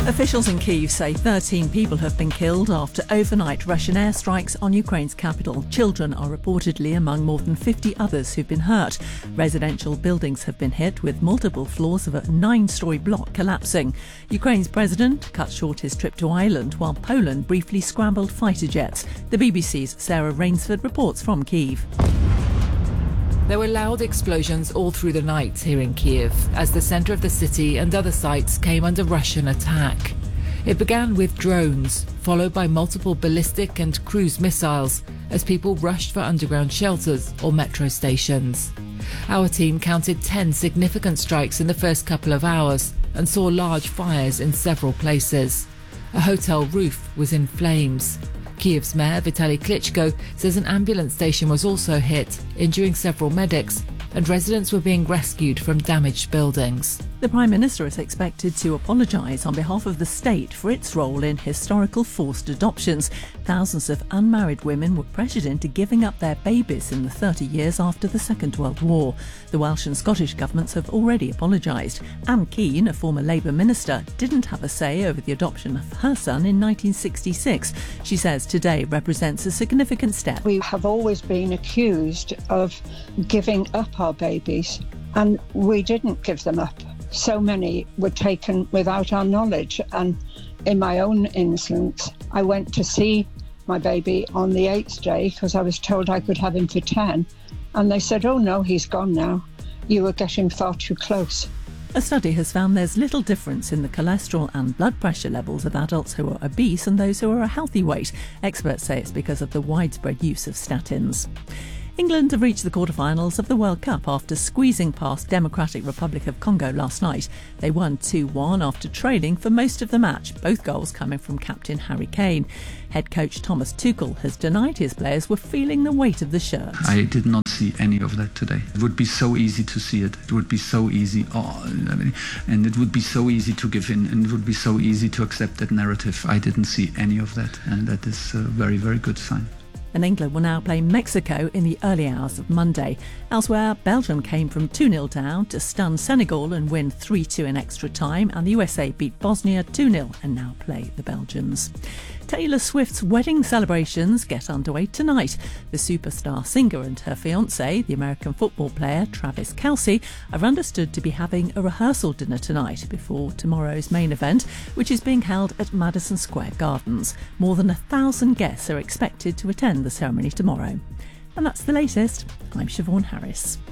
Officials in Kyiv say 13 people have been killed after overnight Russian airstrikes on Ukraine's capital. Children are reportedly among more than 50 others who've been hurt. Residential buildings have been hit, with multiple floors of a 9-storey block collapsing. Ukraine's president cut short his trip to Ireland, while Poland briefly scrambled fighter jets. The BBC's Sarah Rainsford reports from Kyiv. There were loud explosions all through the night here in Kyiv as the centre of the city and other sites came under Russian attack. It began with drones, followed by multiple ballistic and cruise missiles as people rushed for underground shelters or metro stations. Our team counted 10 significant strikes in the first couple of hours and saw large fires in several places. A hotel roof was in flames. Kyiv's mayor, Vitaly Klitschko, says an ambulance station was also hit, injuring several medics, and residents were being rescued from damaged buildings. The Prime Minister is expected to apologise on behalf of the state for its role in historical forced adoptions. Thousands of unmarried women were pressured into giving up their babies in the 30 years after the Second World War. The Welsh and Scottish governments have already apologised. Anne Keane, a former Labour minister, didn't have a say over the adoption of her son in 1966. She says today represents a significant step. We have always been accused of giving up our babies, and we didn't give them up. So many were taken without our knowledge, and in my own instance, I went to see my baby on the 8th day because I was told I could have him for 10, and they said, "Oh no, he's gone now. You were getting far too close." A study has found there's little difference in the cholesterol and blood pressure levels of adults who are obese and those who are a healthy weight. Experts say it's because of the widespread use of statins. England have reached the quarter-finals of the World Cup after squeezing past Democratic Republic of Congo last night. They won 2-1 after trailing for most of the match, both goals coming from captain Harry Kane. Head coach Thomas Tuchel has denied his players were feeling the weight of the shirt. I did not see any of that today. It would be so easy to see it. It would be so easy. And it would be so easy to give in, and it would be so easy to accept that narrative. I didn't see any of that, and that is a very, very good sign. And England will now play Mexico in the early hours of Monday. Elsewhere, Belgium came from 2-0 down to stun Senegal and win 3-2 in extra time, and the USA beat Bosnia 2-0 and now play the Belgians. Taylor Swift's wedding celebrations get underway tonight. The superstar singer and her fiancé, the American football player Travis Kelce, are understood to be having a rehearsal dinner tonight before tomorrow's main event, which is being held at Madison Square Gardens. More than 1,000 guests are expected to attend the ceremony tomorrow. And that's the latest. I'm Siobhan Harris.